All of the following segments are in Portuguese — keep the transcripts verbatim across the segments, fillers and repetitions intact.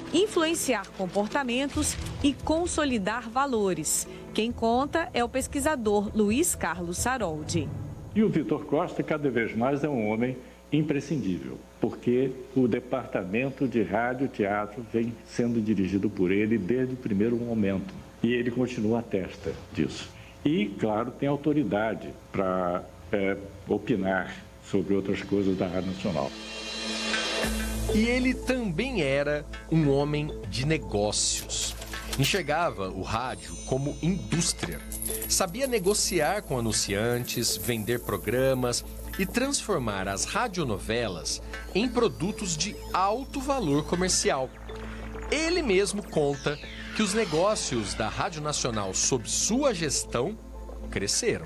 influenciar comportamentos e consolidar valores. Quem conta é o pesquisador Luiz Carlos Saroldi. E o Vitor Costa, cada vez mais, é um homem imprescindível, porque o departamento de rádio e teatro vem sendo dirigido por ele desde o primeiro momento. E ele continua à testa disso. E, claro, tem autoridade para é, opinar sobre outras coisas da Rádio Nacional. E ele também era um homem de negócios. Enxergava o rádio como indústria. Sabia negociar com anunciantes, vender programas e transformar as radionovelas em produtos de alto valor comercial. Ele mesmo conta que os negócios da Rádio Nacional sob sua gestão cresceram.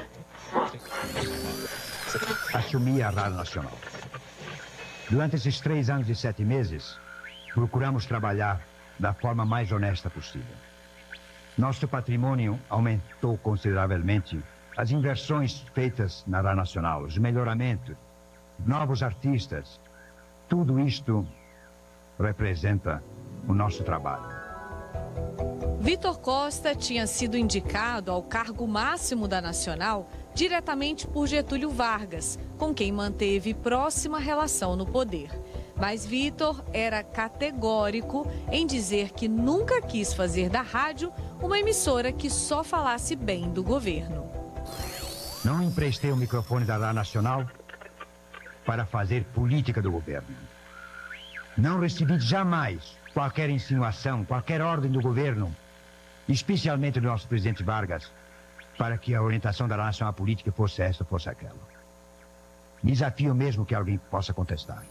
Assumi a Rádio Nacional. Durante esses três anos e sete meses, procuramos trabalhar da forma mais honesta possível. Nosso patrimônio aumentou consideravelmente. As inversões feitas na Rádio Nacional, os melhoramentos, novos artistas, tudo isto representa o nosso trabalho. Vitor Costa tinha sido indicado ao cargo máximo da Nacional diretamente por Getúlio Vargas, com quem manteve próxima relação no poder. Mas Vitor era categórico em dizer que nunca quis fazer da rádio uma emissora que só falasse bem do governo. Não emprestei o microfone da Rádio Nacional para fazer política do governo. Não recebi jamais qualquer insinuação, qualquer ordem do governo, especialmente do nosso presidente Vargas, para que a orientação da Nacional política fosse essa, fosse aquela. Desafio mesmo que alguém possa contestar.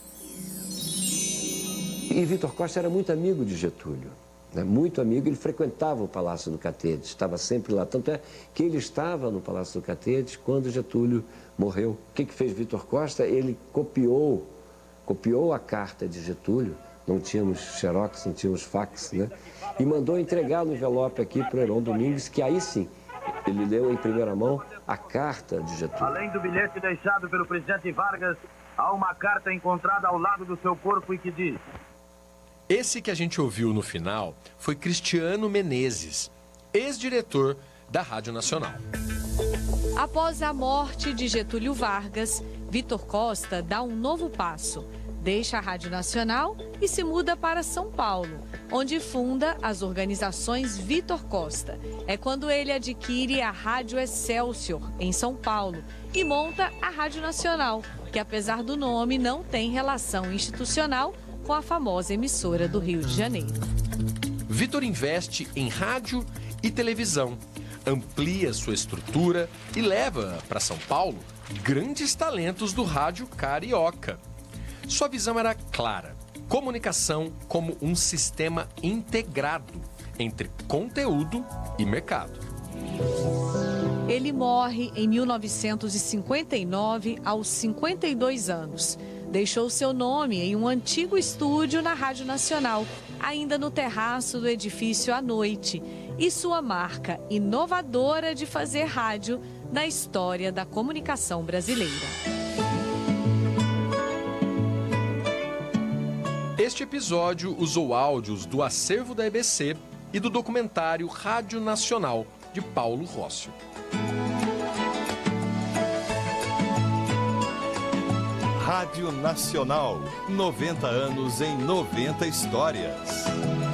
E Vitor Costa era muito amigo de Getúlio, né? Muito amigo, ele frequentava o Palácio do Catete, estava sempre lá. Tanto é que ele estava no Palácio do Catete quando Getúlio morreu. O que, que fez Vitor Costa? Ele copiou, copiou a carta de Getúlio, não tínhamos xerox, não tínhamos fax, né? E mandou entregar no envelope aqui para o Heron Domingues, que aí sim, ele leu em primeira mão a carta de Getúlio. Além do bilhete deixado pelo presidente Vargas, há uma carta encontrada ao lado do seu corpo e que diz... Esse que a gente ouviu no final foi Cristiano Menezes, ex-diretor da Rádio Nacional. Após a morte de Getúlio Vargas, Vitor Costa dá um novo passo. Deixa a Rádio Nacional e se muda para São Paulo, onde funda as organizações Vitor Costa. É quando ele adquire a Rádio Excelsior, em São Paulo, e monta a Rádio Nacional, que apesar do nome não tem relação institucional com a famosa emissora do Rio de Janeiro. Vitor investe em rádio e televisão, amplia sua estrutura e leva para São Paulo grandes talentos do rádio carioca. Sua visão era clara: comunicação como um sistema integrado entre conteúdo e mercado. Ele morre em mil novecentos e cinquenta e nove, aos cinquenta e dois anos. Deixou seu nome em um antigo estúdio na Rádio Nacional, ainda no terraço do edifício à noite, e sua marca inovadora de fazer rádio na história da comunicação brasileira. Este episódio usou áudios do acervo da E B C e do documentário Rádio Nacional, de Paulo Rócio. Rádio Nacional, noventa anos em noventa histórias.